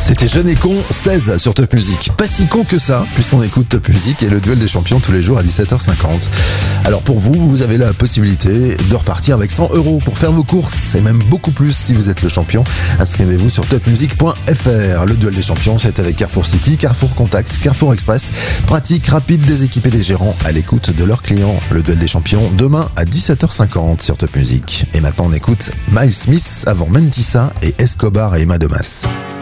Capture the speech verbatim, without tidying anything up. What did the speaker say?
C'était Jeune et Con, seize sur Top Music. Pas si con que ça, puisqu'on écoute Top Music et le duel des champions tous les jours à dix-sept heures cinquante. Alors pour vous, vous avez la possibilité de repartir avec cent euros pour faire vos courses, et même beaucoup plus si vous êtes le champion. Inscrivez-vous sur top music point f r. Le duel des champions, c'est avec Carrefour City, Carrefour Contact, Carrefour Express. Pratique, rapide, déséquipé des gérants à l'écoute de leurs clients. Le duel des champions, demain à dix-sept heures cinquante sur Top Music. Et maintenant on écoute Miles Smith avant Mentissa et Escobar et Emma Domas.